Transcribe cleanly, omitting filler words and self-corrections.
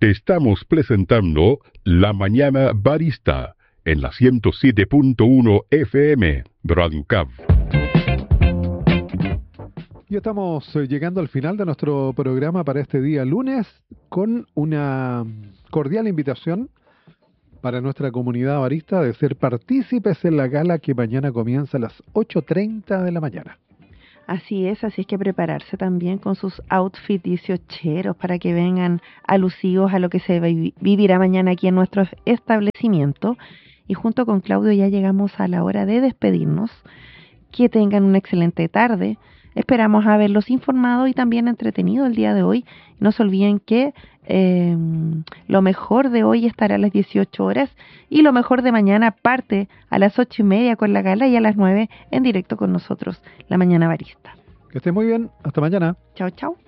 Te estamos presentando La Mañana Barista en la 107.1 FM Radio Cab. Y estamos llegando al final de nuestro programa para este día lunes con una cordial invitación para nuestra comunidad barista de ser partícipes en la gala que mañana comienza a las 8:30 de la mañana. Así es que prepararse también con sus outfits 18eros para que vengan alusivos a lo que se vivirá mañana aquí en nuestro establecimiento. Y junto con Claudio ya llegamos a la hora de despedirnos. Que tengan una excelente tarde. Esperamos haberlos informado y también entretenido el día de hoy. No se olviden que lo mejor de hoy estará a las 18 horas y lo mejor de mañana parte a las 8:30 con la gala y a las 9 en directo con nosotros, La Mañana Barista. Que estén muy bien. Hasta mañana. Chao, chao.